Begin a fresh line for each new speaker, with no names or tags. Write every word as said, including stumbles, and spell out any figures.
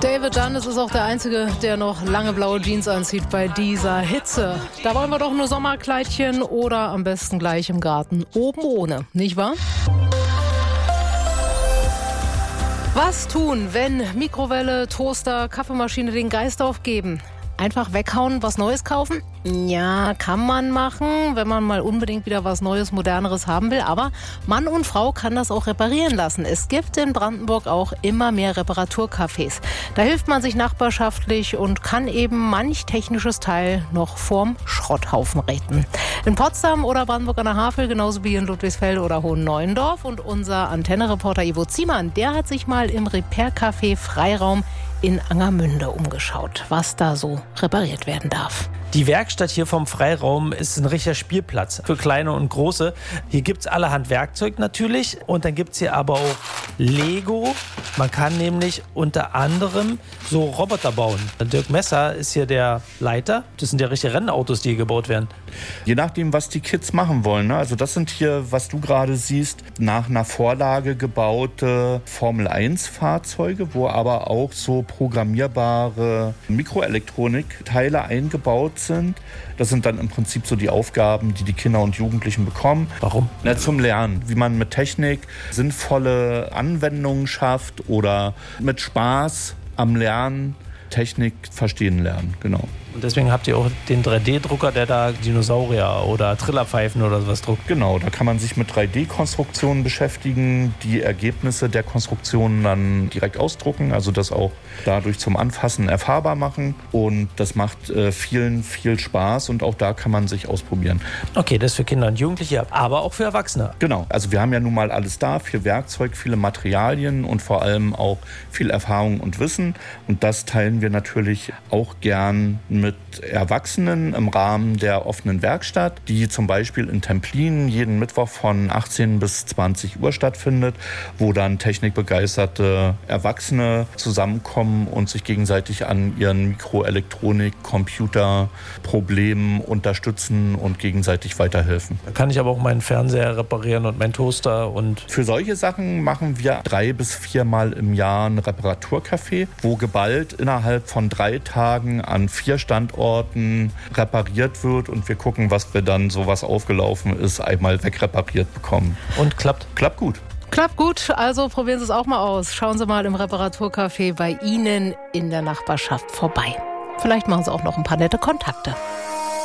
David Dunn ist auch der Einzige, der noch lange blaue Jeans anzieht bei dieser Hitze. Da wollen wir doch nur Sommerkleidchen oder am besten gleich im Garten oben ohne, nicht wahr? Was tun, wenn Mikrowelle, Toaster, Kaffeemaschine den Geist aufgeben? Einfach weghauen, was Neues kaufen? Ja, kann man machen, wenn man mal unbedingt wieder was Neues, Moderneres haben will. Aber Mann und Frau kann das auch reparieren lassen. Es gibt in Brandenburg auch immer mehr Reparaturcafés. Da hilft man sich nachbarschaftlich und kann eben manch technisches Teil noch vorm Schrotthaufen retten. In Potsdam oder Brandenburg an der Havel, genauso wie in Ludwigsfelde oder Hohenneuendorf. Und unser Antenne-Reporter Ivo Ziemann, der hat sich mal im Repair-Café Freiraum in Angermünde umgeschaut, was da so repariert werden darf.
Die Werkstatt hier vom Freiraum ist ein richtiger Spielplatz für Kleine und Große. Hier gibt es allerhand Werkzeug natürlich und dann gibt es hier aber auch Lego. Man kann nämlich unter anderem so Roboter bauen. Dirk Messer ist hier der Leiter. Das sind ja richtige Rennautos, die hier gebaut werden.
Je nachdem, was die Kids machen wollen. Ne? Also das sind hier, was du gerade siehst, nach einer Vorlage gebaute Formel eins Fahrzeuge, wo aber auch so programmierbare Mikroelektronikteile eingebaut sind. Das sind dann im Prinzip so die Aufgaben, die die Kinder und Jugendlichen bekommen.
Warum?
Na, zum Lernen, wie man mit Technik sinnvolle Anwendungen schafft oder mit Spaß am Lernen Technik verstehen lernen, genau.
Und deswegen habt ihr auch den drei D Drucker, der da Dinosaurier oder Trillerpfeifen oder sowas druckt.
Genau, da kann man sich mit drei D Konstruktionen beschäftigen, die Ergebnisse der Konstruktionen dann direkt ausdrucken, also das auch dadurch zum Anfassen erfahrbar machen. Und das macht äh, vielen viel Spaß und auch da kann man sich ausprobieren.
Okay, das ist für Kinder und Jugendliche, aber auch für Erwachsene.
Genau, also wir haben ja nun mal alles da, viel Werkzeug, viele Materialien und vor allem auch viel Erfahrung und Wissen. Und das teilen wir natürlich auch gern mit Erwachsenen im Rahmen der offenen Werkstatt, die zum Beispiel in Templin jeden Mittwoch von achtzehn bis zwanzig Uhr stattfindet, wo dann technikbegeisterte Erwachsene zusammenkommen und sich gegenseitig an ihren Mikroelektronik-, Computerproblemen unterstützen und gegenseitig weiterhelfen.
Da kann ich aber auch meinen Fernseher reparieren und meinen Toaster und...
Für solche Sachen machen wir drei bis viermal im Jahr ein Reparaturcafé, wo geballt innerhalb von drei Tagen an vier Standorten repariert wird und wir gucken, was wir dann, so was aufgelaufen ist, einmal wegrepariert bekommen.
Und klappt?
Klappt gut.
Klappt gut, also probieren Sie es auch mal aus. Schauen Sie mal im Reparaturcafé bei Ihnen in der Nachbarschaft vorbei. Vielleicht machen Sie auch noch ein paar nette Kontakte.